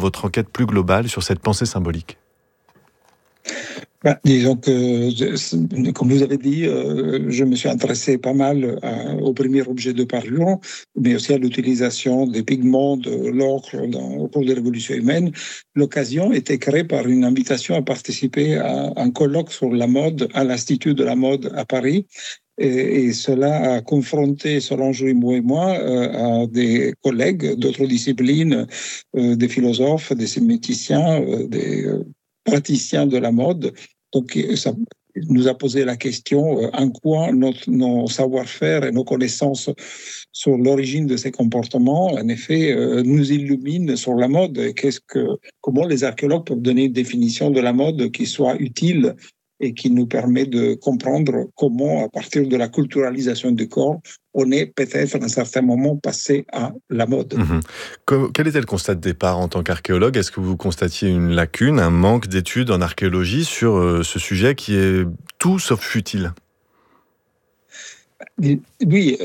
votre enquête plus globale sur cette pensée symbolique? Disons que, comme vous avez dit, je me suis intéressé pas mal au premier objet de parure, mais aussi à l'utilisation des pigments, de l'ocre au cours des révolutions humaines. L'occasion était créée par une invitation à participer à un colloque sur la mode à l'Institut de la mode à Paris. Et cela a confronté Solange Ribaud et moi à des collègues d'autres disciplines, des philosophes, des sémanticiens, des praticiens de la mode. Donc, ça nous a posé la question en quoi nos savoir-faire et nos connaissances sur l'origine de ces comportements, en effet, nous illuminent sur la mode. Comment les archéologues peuvent donner une définition de la mode qui soit utile et qui nous permet de comprendre comment, à partir de la culturalisation du corps, on est peut-être à un certain moment passé à la mode. Quel était le constat de départ en tant qu'archéologue? Est-ce que vous constatiez une lacune, un manque d'études en archéologie sur ce sujet qui est tout sauf futile? Oui,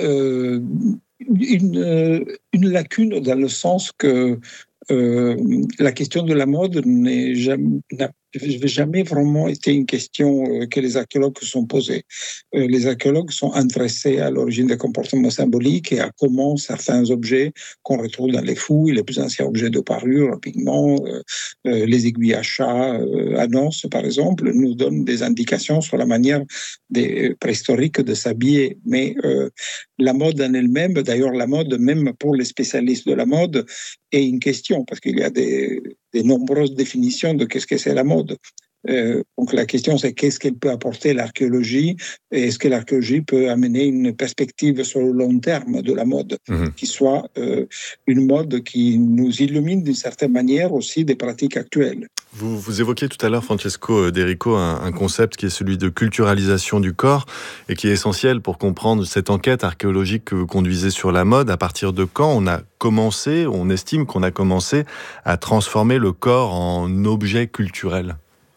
une lacune dans le sens que la question de la mode n'a jamais vraiment été une question que les archéologues se sont posées. Les archéologues sont intéressés à l'origine des comportements symboliques et à comment certains objets qu'on retrouve dans les fouilles, les plus anciens objets de parure, pigments, les aiguilles à chat, annonces par exemple, nous donnent des indications sur la manière des préhistoriques de s'habiller. Mais la mode en elle-même, d'ailleurs la mode même pour les spécialistes de la mode, est une question parce qu'il y a des nombreuses définitions de qu'est-ce que c'est la mode. Donc la question c'est qu'est-ce qu'elle peut apporter l'archéologie et est-ce que l'archéologie peut amener une perspective sur le long terme de la mode qui soit une mode qui nous illumine d'une certaine manière aussi des pratiques actuelles. Vous évoquiez tout à l'heure, Francesco D'Erico, un concept qui est celui de culturalisation du corps et qui est essentiel pour comprendre cette enquête archéologique que vous conduisez sur la mode. À partir de quand on estime qu'on a commencé à transformer le corps en objet culturel?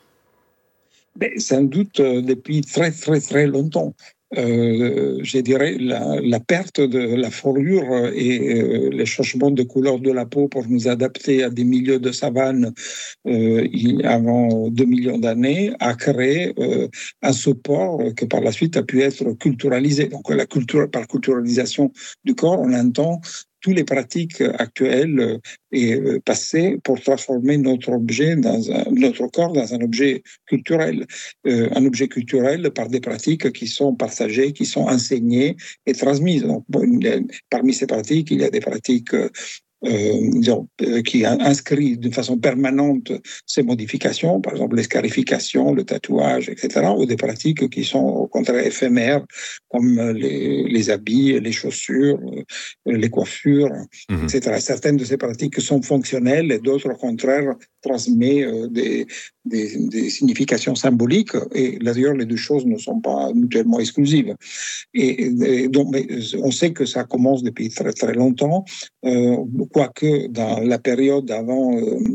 Sans doute depuis très très très longtemps. Je dirais la perte de la fourrure et les changements de couleur de la peau pour nous adapter à des milieux de savane avant 2 millions d'années a créé un support que par la suite a pu être culturalisé. Donc par culturalisation du corps, on entend toutes les pratiques actuelles et passées pour transformer notre corps dans un objet culturel. Un objet culturel par des pratiques qui sont partagées, qui sont enseignées et transmises. Donc, parmi ces pratiques, il y a des pratiques qui inscrit d'une façon permanente ces modifications, par exemple l'escarification, le tatouage, etc., ou des pratiques qui sont au contraire éphémères, comme les habits, les chaussures, les coiffures, etc. Certaines de ces pratiques sont fonctionnelles et d'autres, au contraire, transmettent des significations symboliques. Et d'ailleurs, les deux choses ne sont pas mutuellement exclusives. Et donc, on sait que ça commence depuis très très longtemps, quoique dans la période avant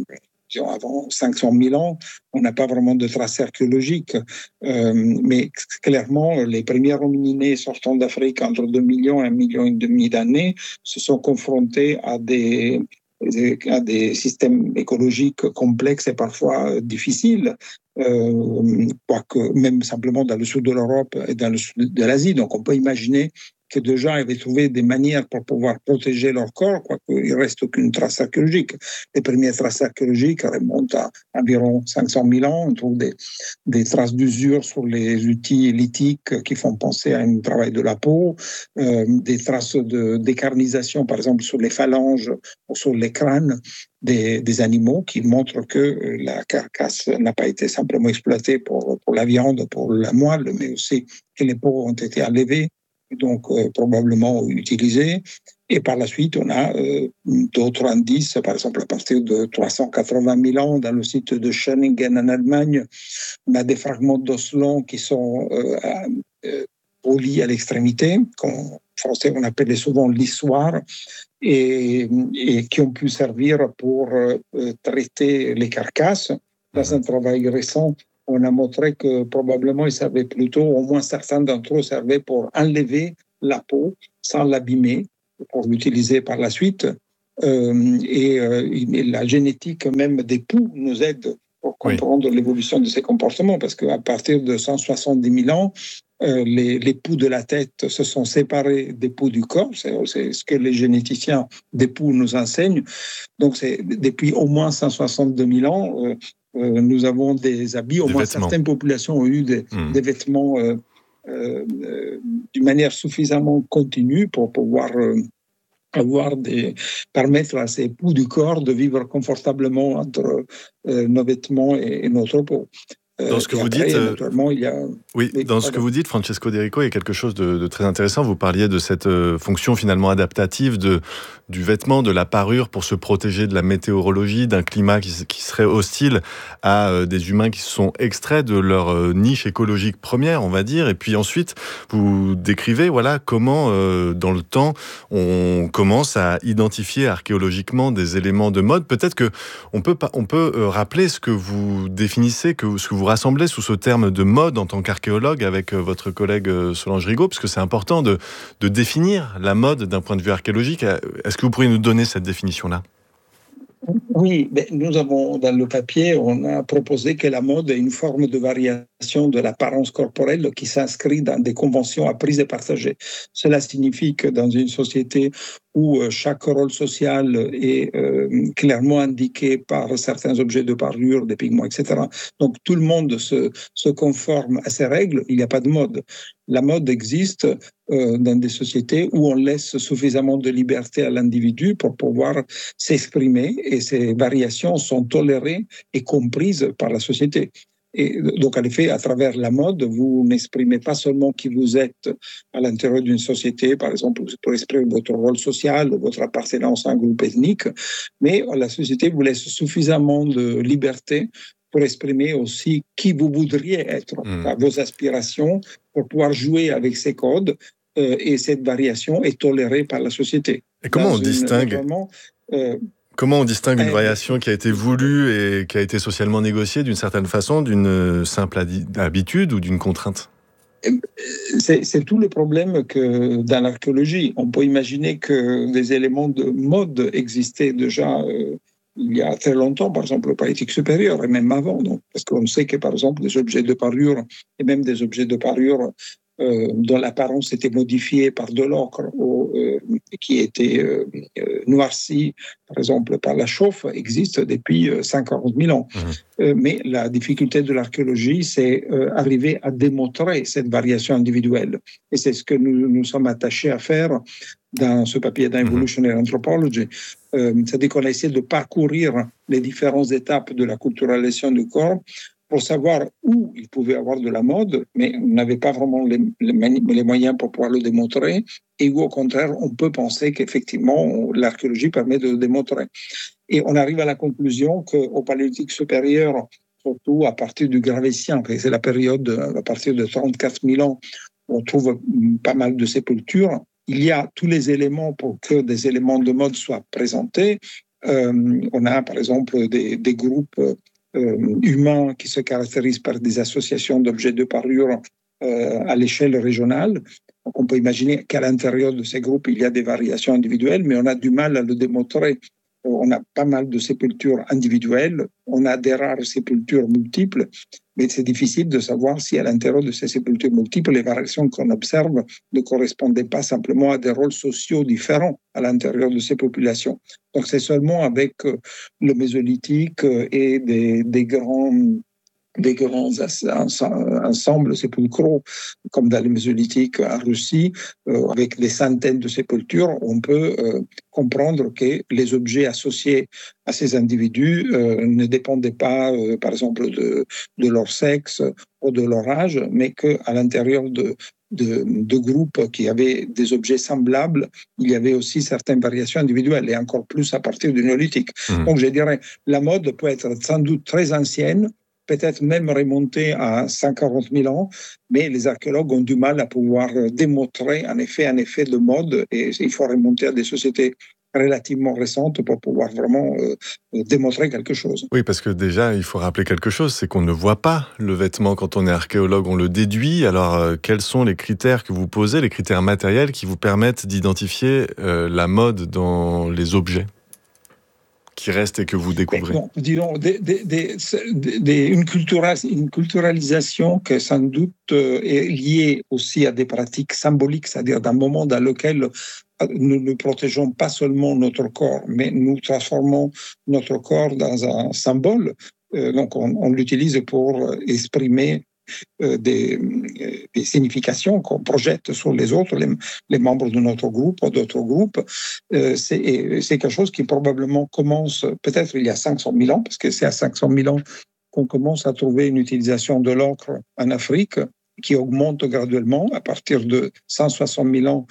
500 000 ans, on n'a pas vraiment de traces archéologiques. Mais clairement, les premiers hominidés sortant d'Afrique entre 2 millions et 1,5 million d'années se sont confrontés à des systèmes écologiques complexes et parfois difficiles, quoique même simplement dans le sud de l'Europe et dans le sud de l'Asie. Donc on peut imaginer que des gens avaient trouvé des manières pour pouvoir protéger leur corps, quoiqu'il ne reste aucune trace archéologique. Les premières traces archéologiques remontent à environ 500 000 ans. On trouve des traces d'usure sur les outils lithiques qui font penser à un travail de la peau, des traces de décarnisation, par exemple, sur les phalanges ou sur les crânes des animaux qui montrent que la carcasse n'a pas été simplement exploitée pour la viande, pour la moelle, mais aussi que les peaux ont été enlevées, donc probablement utilisées. Et par la suite, on a d'autres indices, par exemple à partir de 380 000 ans, dans le site de Schöningen en Allemagne, on a des fragments d'os longs qui sont polis à l'extrémité, qu'en français on appelle souvent lissoirs, et qui ont pu servir pour traiter les carcasses. Dans un travail récent, on a montré que probablement ils servaient plutôt, au moins certains d'entre eux servaient pour enlever la peau sans l'abîmer, pour l'utiliser par la suite. et la génétique même des poux nous aide pour comprendre l'évolution de ces comportements, parce qu'à partir de 170 000 ans, les poux de la tête se sont séparés des poux du corps, c'est ce que les généticiens des poux nous enseignent. Donc, depuis au moins 162 000 ans, nous avons des habits, au moins certaines populations ont eu des vêtements d'une manière suffisamment continue pour pouvoir permettre à ces poux du corps de vivre confortablement entre nos vêtements et notre peau. Dans ce que vous dites, ce que vous dites, Francesco De Rico, il y a quelque chose de très intéressant. Vous parliez de cette fonction finalement adaptative du vêtement, de la parure pour se protéger de la météorologie, d'un climat qui serait hostile à des humains qui se sont extraits de leur niche écologique première, on va dire. Et puis ensuite, vous décrivez comment dans le temps, on commence à identifier archéologiquement des éléments de mode. Peut-être que on peut rappeler ce que vous définissez, ce que vous rassemblez sous ce terme de mode en tant qu'archéologue avec votre collègue Solange Rigaud, parce que c'est important de définir la mode d'un point de vue archéologique. Est-ce que vous pourriez nous donner cette définition-là ? Oui, nous avons dans le papier, on a proposé que la mode est une forme de variation de l'apparence corporelle qui s'inscrit dans des conventions apprises et partagées. Cela signifie que dans une société où chaque rôle social est clairement indiqué par certains objets de parure, des pigments, etc. Donc tout le monde se conforme à ces règles, il n'y a pas de mode. La mode existe dans des sociétés où on laisse suffisamment de liberté à l'individu pour pouvoir s'exprimer, et ces variations sont tolérées et comprises par la société. Et donc, en effet, à travers la mode, vous n'exprimez pas seulement qui vous êtes à l'intérieur d'une société, par exemple, pour exprimer votre rôle social, votre appartenance à un groupe ethnique, mais la société vous laisse suffisamment de liberté pour exprimer aussi qui vous voudriez être, vos aspirations, pour pouvoir jouer avec ces codes, et cette variation est tolérée par la société. Et comment on distingue Comment on distingue une variation qui a été voulue et qui a été socialement négociée d'une certaine façon, d'une simple habitude ou d'une contrainte ? C'est tout le problème que dans l'archéologie, on peut imaginer que des éléments de mode existaient déjà il y a très longtemps, par exemple au Paléolithique supérieur et même avant. Donc, parce qu'on sait que, par exemple, des objets de parure et même des objets de parure dont l'apparence était modifiée par de l'ocre qui était noirci, par exemple, par la chauffe, existe depuis 50 000 ans. Mais la difficulté de l'archéologie, c'est arriver à démontrer cette variation individuelle. Et c'est ce que nous sommes attachés à faire dans ce papier d'Evolutionary Anthropology. C'est-à-dire qu'on a essayé de parcourir les différentes étapes de la culturalisation du corps pour savoir où il pouvait avoir de la mode, mais on n'avait pas vraiment les moyens pour pouvoir le démontrer, et où au contraire, on peut penser qu'effectivement, l'archéologie permet de le démontrer. Et on arrive à la conclusion qu'au Paléolithique supérieur, surtout à partir du Gravétien, c'est la période à partir de 34 000 ans, on trouve pas mal de sépultures, il y a tous les éléments pour que des éléments de mode soient présentés. On a par exemple des groupes humains qui se caractérisent par des associations d'objets de parure à l'échelle régionale. Donc on peut imaginer qu'à l'intérieur de ces groupes, il y a des variations individuelles, mais on a du mal à le démontrer. On a pas mal de sépultures individuelles, on a des rares sépultures multiples, mais c'est difficile de savoir si à l'intérieur de ces sépultures multiples, les variations qu'on observe ne correspondaient pas simplement à des rôles sociaux différents à l'intérieur de ces populations. Donc c'est seulement avec le Mésolithique et des grands ensembles sépulcraux, comme dans le Mésolithique en Russie, avec des centaines de sépultures, on peut comprendre que les objets associés à ces individus ne dépendaient pas, par exemple, de leur sexe ou de leur âge, mais qu'à l'intérieur de groupes qui avaient des objets semblables, il y avait aussi certaines variations individuelles, et encore plus à partir du néolithique. Donc je dirais, la mode peut être sans doute très ancienne, peut-être même remonter à 140 000 ans, mais les archéologues ont du mal à pouvoir démontrer un effet de mode, et il faut remonter à des sociétés relativement récentes pour pouvoir vraiment démontrer quelque chose. Oui, parce que déjà, il faut rappeler quelque chose, c'est qu'on ne voit pas le vêtement quand on est archéologue, on le déduit. Alors, quels sont les critères que vous posez, les critères matériels qui vous permettent d'identifier la mode dans les objets ? qui reste et que vous découvrez? Bon, disons, une culturalisation qui sans doute est liée aussi à des pratiques symboliques, c'est-à-dire d'un moment dans lequel nous ne protégeons pas seulement notre corps, mais nous transformons notre corps dans un symbole. Donc on l'utilise pour exprimer des significations qu'on projette sur les autres, les membres de notre groupe ou d'autres groupes. C'est quelque chose qui probablement commence peut-être il y a 500 000 ans, parce que c'est à 500 000 ans qu'on commence à trouver une utilisation de l'ocre en Afrique qui augmente graduellement. À partir de 160 000 ans,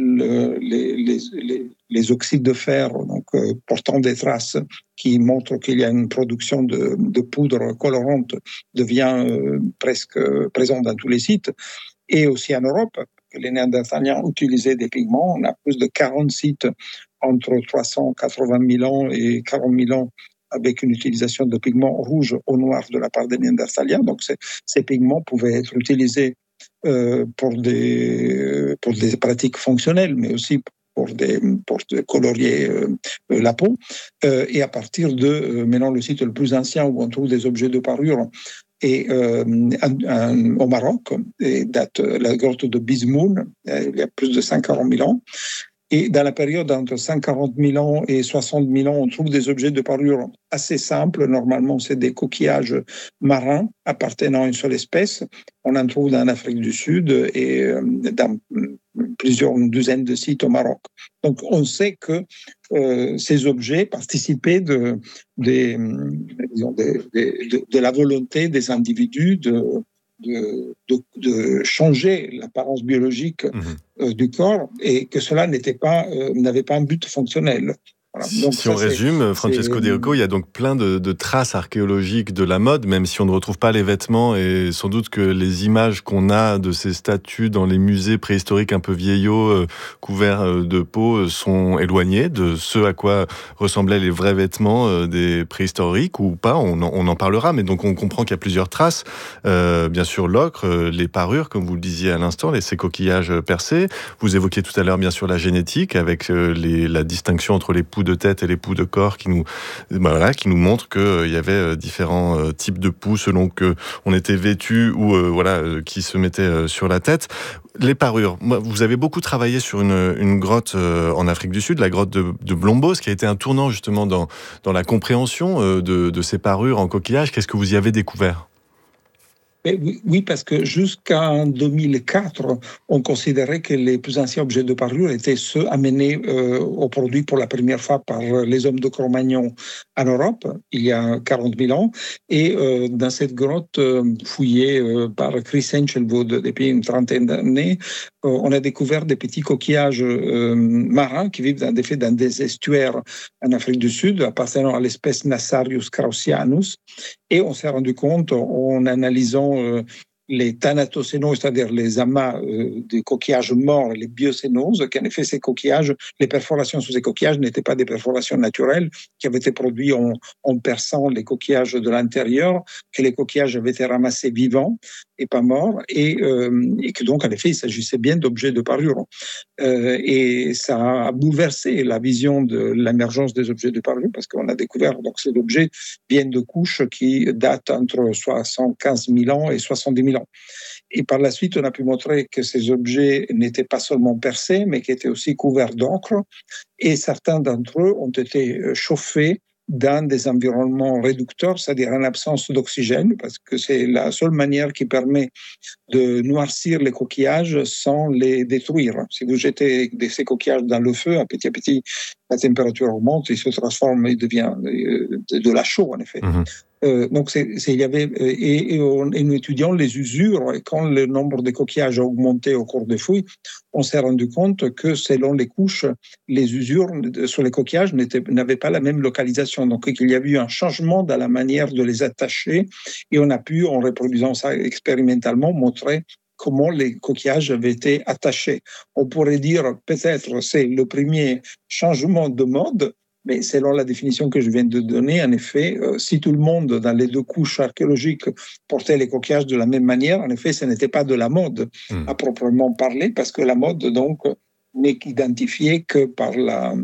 les oxydes de fer, donc, portant des traces qui montrent qu'il y a une production de poudre colorante, devient presque présent dans tous les sites. Et aussi en Europe, les Néandertaliens utilisaient des pigments. On a plus de 40 sites entre 380 000 ans et 40 000 ans avec une utilisation de pigments rouges ou noirs de la part des Néandertaliens. Donc ces pigments pouvaient être utilisés pour des pratiques fonctionnelles, mais aussi pour colorier la peau. Et à partir de, maintenant, le site le plus ancien où on trouve des objets de parure et au Maroc, et date la grotte de Bizmoun, il y a plus de 140 000 ans. Et dans la période entre 140 000 ans et 60 000 ans, on trouve des objets de parure assez simples. Normalement, c'est des coquillages marins appartenant à une seule espèce. On en trouve en Afrique du Sud et dans une dizaine de sites au Maroc. Donc, on sait que ces objets participaient de la volonté des individus de changer l'apparence biologique du corps et que cela n'avait pas un but fonctionnel. Voilà. Donc, si on résume, Francesco De Rico, il y a donc plein de traces archéologiques de la mode, même si on ne retrouve pas les vêtements, et sans doute que les images qu'on a de ces statues dans les musées préhistoriques un peu vieillots, couverts de peau, sont éloignées de ce à quoi ressemblaient les vrais vêtements des préhistoriques, ou pas, on en parlera, mais donc on comprend qu'il y a plusieurs traces. Bien sûr, l'ocre, les parures, comme vous le disiez à l'instant, ces coquillages percés. Vous évoquiez tout à l'heure, bien sûr, la génétique, avec la distinction entre les poux de tête et les poux de corps qui nous montrent qu'il y avait différents types de poux selon que on était vêtu ou qui se mettaient sur la tête. Les parures. Vous avez beaucoup travaillé sur une grotte en Afrique du Sud, la grotte de Blombos, qui a été un tournant justement dans la compréhension de ces parures en coquillage. Qu'est-ce que vous y avez découvert ? Oui, parce que jusqu'en 2004, on considérait que les plus anciens objets de parure étaient ceux amenés au produit pour la première fois par les hommes de Cro-Magnon en Europe, il y a 40 000 ans. Et dans cette grotte fouillée par Chris Enchelwood depuis une trentaine d'années, on a découvert des petits coquillages marins qui vivent dans des estuaires en Afrique du Sud, appartenant à l'espèce Nassarius kraussianus. Et on s'est rendu compte, en analysant les thanatocénoses, c'est-à-dire les amas de coquillages morts, les biocénoses, qu'en effet, ces coquillages, les perforations sur ces coquillages n'étaient pas des perforations naturelles qui avaient été produites en perçant les coquillages de l'intérieur, que les coquillages avaient été ramassés vivants et pas morts, et que donc, en effet, il s'agissait bien d'objets de parure. Et ça a bouleversé la vision de l'émergence des objets de parure, parce qu'on a découvert que ces objets viennent de couches qui datent entre 75 000 ans et 70 000 ans. Et par la suite, on a pu montrer que ces objets n'étaient pas seulement percés, mais qui étaient aussi couverts d'encre. Et certains d'entre eux ont été chauffés dans des environnements réducteurs, c'est-à-dire en absence d'oxygène, parce que c'est la seule manière qui permet de noircir les coquillages sans les détruire. Si vous jetez ces coquillages dans le feu, à petit, la température augmente, il se transforme, il devient de la chaux, en effet. Donc, il y avait, et en étudiant les usures, et quand le nombre de coquillages a augmenté au cours des fouilles, on s'est rendu compte que selon les couches, les usures sur les coquillages n'avaient pas la même localisation. Donc, il y a eu un changement dans la manière de les attacher, et on a pu, en reproduisant ça expérimentalement, montrer comment les coquillages avaient été attachés. On pourrait dire, peut-être, c'est le premier changement de mode, mais selon la définition que je viens de donner, en effet, si tout le monde dans les deux couches archéologiques portait les coquillages de la même manière, en effet, ce n'était pas de la mode à proprement parler, parce que la mode, donc, n'est identifiée que par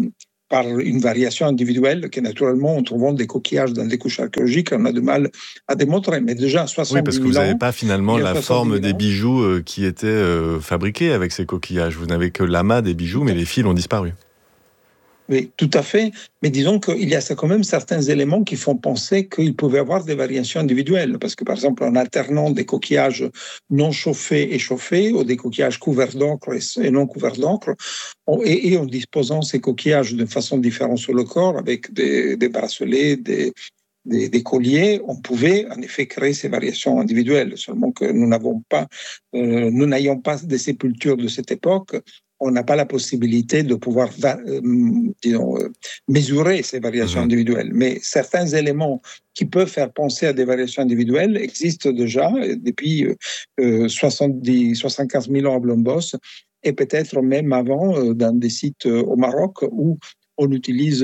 par une variation individuelle que, naturellement, en trouvant des coquillages dans des couches archéologiques, on a du mal à démontrer. Mais déjà, Oui, parce 70 que vous 000 n'avez ans, pas finalement il y a la 70 forme 000 des ans, bijoux qui étaient fabriqués avec ces coquillages. Vous n'avez que l'amas des bijoux, tout mais à les fils ont disparu. Oui, tout à fait. Mais disons qu'il y a quand même certains éléments qui font penser qu'il pouvait y avoir des variations individuelles. Parce que, par exemple, en alternant des coquillages non chauffés et chauffés, ou des coquillages couverts d'encre et non couverts d'encre, et en disposant ces coquillages de façon différente sur le corps, avec des bracelets, des colliers, on pouvait en effet créer ces variations individuelles. Seulement que nous n'ayons pas de sépultures de cette époque, on n'a pas la possibilité de pouvoir mesurer ces variations Mhm. individuelles. Mais certains éléments qui peuvent faire penser à des variations individuelles existent déjà depuis 75 000 ans à Blombos, et peut-être même avant dans des sites au Maroc où on utilise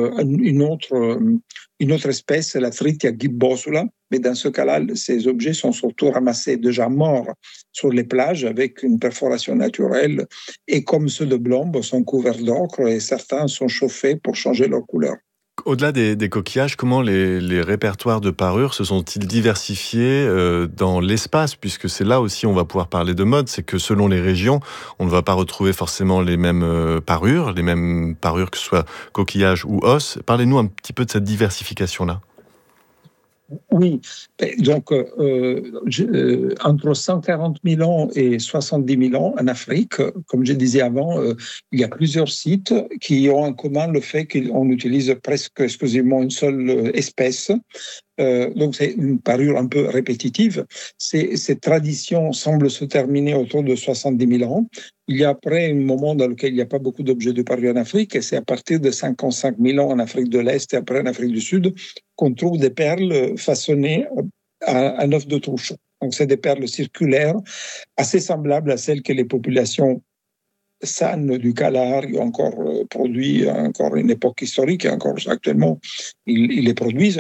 une autre espèce, la Tritia gibbosula, mais dans ce cas-là, ces objets sont surtout ramassés déjà morts sur les plages avec une perforation naturelle, et comme ceux de Blombe sont couverts d'encre et certains sont chauffés pour changer leur couleur. Au-delà des coquillages, comment les répertoires de parures se sont-ils diversifiés dans l'espace? Puisque c'est là aussi on va pouvoir parler de mode, c'est que selon les régions, on ne va pas retrouver forcément les mêmes parures que ce soit coquillages ou os. Parlez-nous un petit peu de cette diversification-là. Oui, donc entre 140 000 ans et 70 000 ans en Afrique, comme je disais avant, il y a plusieurs sites qui ont en commun le fait qu'on utilise presque exclusivement une seule espèce. Donc c'est une parure un peu répétitive. Cette tradition semble se terminer autour de 70 000 ans. Il y a après un moment dans lequel il n'y a pas beaucoup d'objets de parure en Afrique, et c'est à partir de 55 000 ans en Afrique de l'Est et après en Afrique du Sud qu'on trouve des perles façonnées à œuf d'autruche. Donc c'est des perles circulaires assez semblables à celles que les populations San du Kalahari encore produit, encore une époque historique, encore actuellement, ils les produisent.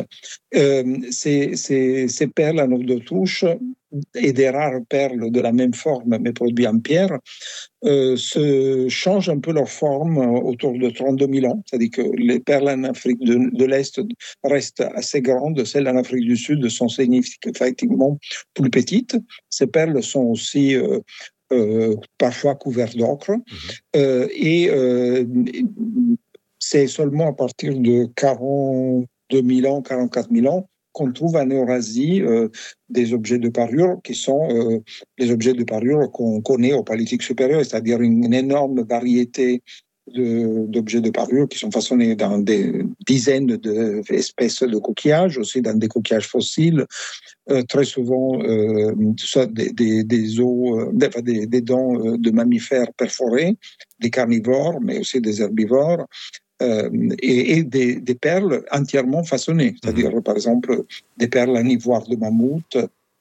Ces perles en œuf de touche et des rares perles de la même forme, mais produites en pierre, se changent un peu leur forme autour de 32 000 ans. C'est-à-dire que les perles en Afrique de l'Est restent assez grandes, celles en Afrique du Sud sont significativement plus petites. Ces perles sont aussi parfois couverts d'encre. Et c'est seulement à partir de 42 000 ans, 44 000 ans qu'on trouve en Eurasie des objets de parure qui sont les objets de parure qu'on connaît au Paléolithique supérieur, c'est-à-dire une énorme variété d'objets de parure qui sont façonnés dans des dizaines d'espèces de coquillages, aussi dans des coquillages fossiles, très souvent des dents de mammifères perforés, des carnivores, mais aussi des herbivores, et des perles entièrement façonnées, c'est-à-dire par exemple des perles en ivoire de mammouth.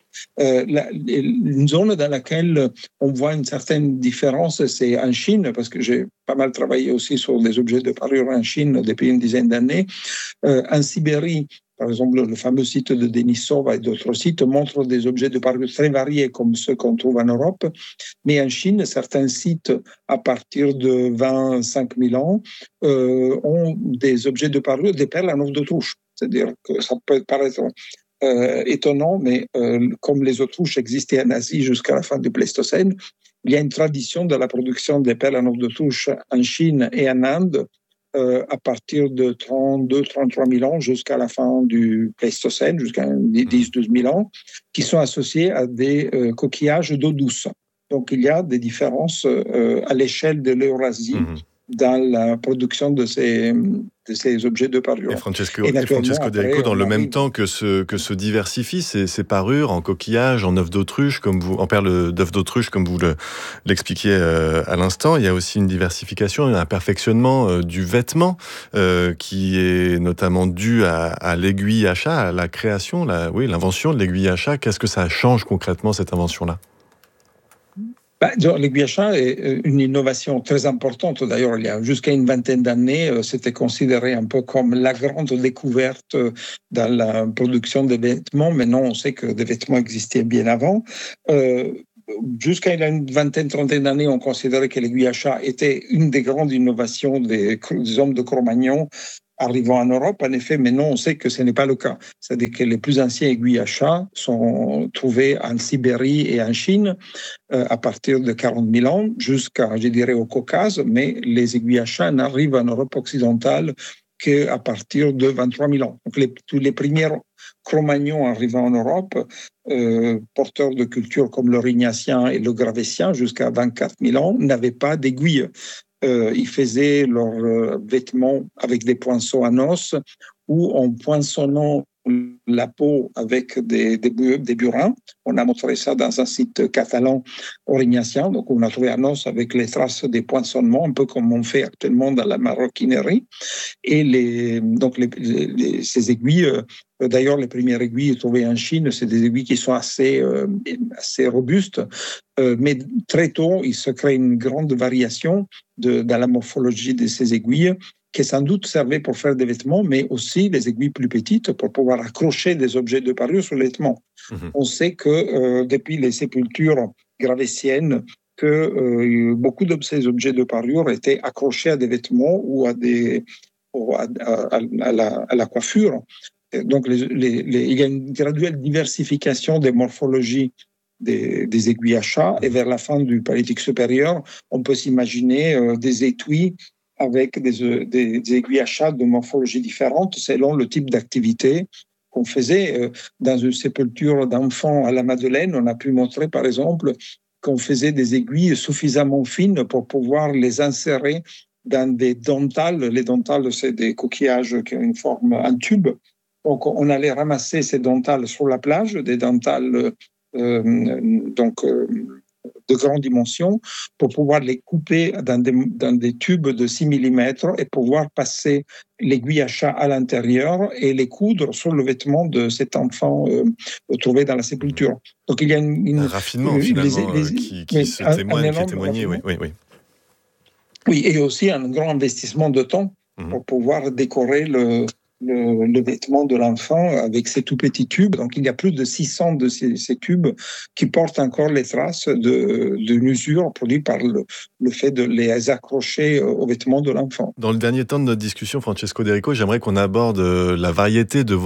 Une zone dans laquelle on voit une certaine différence, c'est en Chine, parce que j'ai pas mal travaillé aussi sur des objets de parure en Chine depuis une dizaine d'années. En Sibérie, par exemple, le fameux site de Denisova et d'autres sites montrent des objets de parure très variés comme ceux qu'on trouve en Europe. Mais en Chine, certains sites, à partir de 25 000 ans, ont des objets de parure, des perles en œuf de touche. C'est-à-dire que ça peut paraître étonnant, mais comme les autruches existaient en Asie jusqu'à la fin du Pléistocène, il y a une tradition de la production des perles en œuf de touche en Chine et en Inde à partir de 32-33 000 ans jusqu'à la fin du Pléistocène, jusqu'à 10-12 000 ans, qui sont associés à des coquillages d'eau douce. Donc il y a des différences à l'échelle de l'Eurasie dans la production de ces objets de parure. Et Francesco De Rico, dans le même temps que se diversifient ces parures en coquillage, en œuf d'autruche, en perles d'œuf d'autruche, comme vous l'expliquiez à l'instant, il y a aussi une diversification, un perfectionnement du vêtement qui est notamment dû à l'aiguille à chat, à la création, l'invention de l'aiguille à chat. Qu'est-ce que ça change concrètement, cette invention-là ? L'aiguille à chat est une innovation très importante. D'ailleurs, il y a jusqu'à une vingtaine d'années, c'était considéré un peu comme la grande découverte dans la production des vêtements. Maintenant, on sait que des vêtements existaient bien avant. jusqu'à une vingtaine, trentaine d'années, on considérait que l'aiguille à chat était une des grandes innovations des hommes de Cro-Magnon arrivant en Europe. En effet, maintenant, on sait que ce n'est pas le cas. C'est-à-dire que les plus anciens aiguilles à chat sont trouvés en Sibérie et en Chine à partir de 40 000 ans jusqu'à, je dirais, au Caucase, mais les aiguilles à chat n'arrivent en Europe occidentale qu'à partir de 23 000 ans. Donc, tous les premiers Cro-Magnons arrivant en Europe, porteurs de cultures comme l'Aurignacien et le Gravettien, jusqu'à 24 000 ans, n'avaient pas d'aiguille. Ils faisaient leurs vêtements avec des poinçons à os ou en poinçonnant la peau avec des burins. On a montré ça dans un site catalan aurignacien. Donc, on a trouvé un os avec les traces des poinçonnements, un peu comme on fait actuellement dans la maroquinerie. Et ces aiguilles, d'ailleurs, les premières aiguilles trouvées en Chine, c'est des aiguilles qui sont assez robustes. Mais très tôt, il se crée une grande variation dans la morphologie de ces aiguilles, qui sans doute servaient pour faire des vêtements, mais aussi des aiguilles plus petites pour pouvoir accrocher des objets de parure sur les vêtements. On sait que depuis les sépultures gravettiennes, que beaucoup de ces objets de parure étaient accrochés à des vêtements ou à la coiffure. Donc, il y a une graduelle diversification des morphologies des aiguilles à chat, et vers la fin du Paléolithique supérieur, on peut s'imaginer des étuis avec des aiguilles à chat de morphologie différente selon le type d'activité qu'on faisait. Dans une sépulture d'enfants à la Madeleine, on a pu montrer, par exemple, qu'on faisait des aiguilles suffisamment fines pour pouvoir les insérer dans des dentales. Les dentales, c'est des coquillages qui ont une forme en tube. Donc, on allait ramasser ces dentales sur la plage, des dentales de grandes dimensions, pour pouvoir les couper dans des tubes de 6 mm et pouvoir passer l'aiguille à chat à l'intérieur et les coudre sur le vêtement de cet enfant trouvé dans la sépulture. Donc il y a un raffinement finalement qui témoignait. Oui. Oui, et aussi un grand investissement de temps pour pouvoir décorer le vêtement de l'enfant avec ces tout petits tubes. Donc, il y a plus de 600 de ces tubes qui portent encore les traces de l'usure produite par le fait de les accrocher aux vêtements de l'enfant. Dans le dernier temps de notre discussion, Francesco De Rico, j'aimerais qu'on aborde la variété de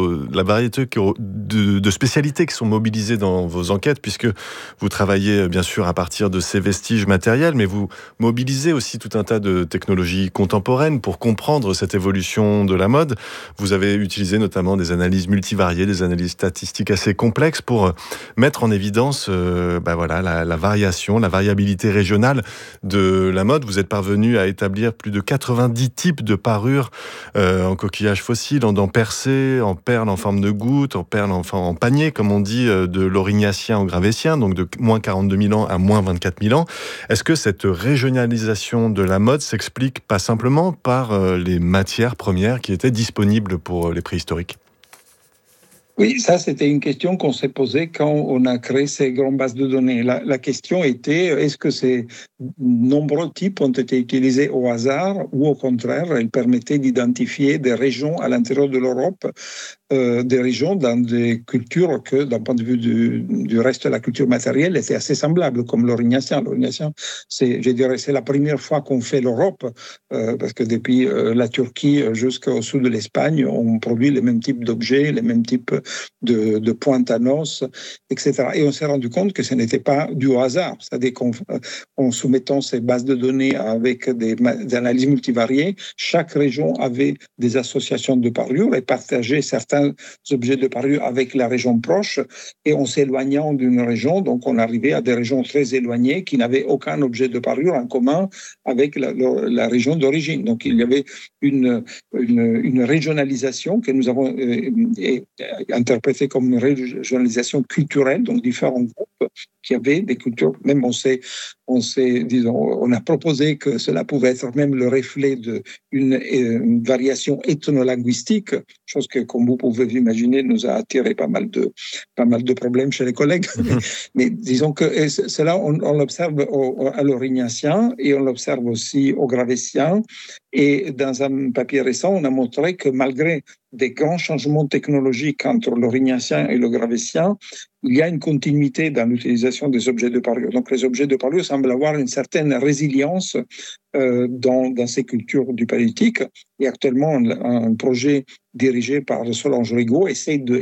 spécialités qui sont mobilisées dans vos enquêtes, puisque vous travaillez bien sûr à partir de ces vestiges matériels, mais vous mobilisez aussi tout un tas de technologies contemporaines pour comprendre cette évolution de la mode. Vous avez utilisé notamment des analyses multivariées, des analyses statistiques assez complexes pour mettre en évidence la variation, la variabilité régionale de la mode. Vous êtes parvenu à établir plus de 90 types de parures en coquillage fossile, en dents percées, en perles en forme de goutte, en perles en panier, comme on dit, de l'aurignacien au gravettien, donc de moins 42 000 ans à moins 24 000 ans. Est-ce que cette régionalisation de la mode s'explique pas simplement par les matières premières qui étaient disponibles pour les préhistoriques? Oui, ça, c'était une question qu'on s'est posée quand on a créé ces grandes bases de données. La question était, est-ce que ces nombreux types ont été utilisés au hasard ou au contraire, ils permettaient d'identifier des régions à l'intérieur de l'Europe, des régions dans des cultures que, d'un point de vue du reste de la culture matérielle, étaient assez semblables, comme l'aurignacien. L'aurignacien, c'est la première fois qu'on fait l'Europe, parce que depuis la Turquie jusqu'au sud de l'Espagne, on produit les mêmes types d'objets, les mêmes types de pointe à os, etc. Et on s'est rendu compte que ce n'était pas du hasard. C'est-à-dire qu'en soumettant ces bases de données avec des analyses multivariées, chaque région avait des associations de parure et partageait certains objets de parure avec la région proche. Et en s'éloignant d'une région, donc on arrivait à des régions très éloignées qui n'avaient aucun objet de parure en commun avec la région d'origine. Donc il y avait une régionalisation que nous avons interprétée comme une régionalisation culturelle, donc différents groupes qui avaient des cultures. Même on a proposé que cela pouvait être même le reflet d'une variation ethnolinguistique, chose que, comme vous pouvez imaginer, nous a attiré pas mal de problèmes chez les collègues. Mais disons que cela, on l'observe à l'aurignacien et on l'observe aussi au gravettien. Et dans un papier récent, on a montré que malgré des grands changements technologiques entre l'Aurignacien et le Gravettien, il y a une continuité dans l'utilisation des objets de parure. Donc les objets de parure semblent avoir une certaine résilience dans ces cultures du Paléolithique. Et actuellement, un projet dirigé par Solange Rigaud essaie